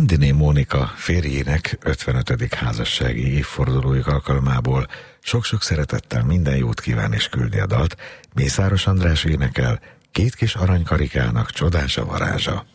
Landiné Mónika férjének 55. házassági évfordulójuk alkalmából sok-sok szeretettel minden jót kíván és küldi a dalt. Mészáros András énekel, Két kis aranykarikának csodás a varázsa.